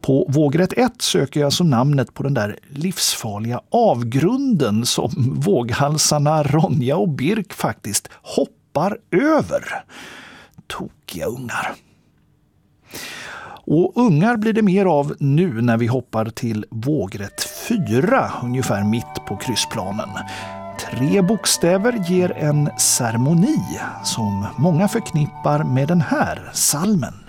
På vågrätt 1 söker jag alltså namnet på den där livsfarliga avgrunden som våghalsarna Ronja och Birk faktiskt hoppar över. Tokiga ungar. Och ungar blir det mer av nu när vi hoppar till vågrätt 4, ungefär mitt på kryssplanen. 3 bokstäver ger en ceremoni som många förknippar med den här salmen.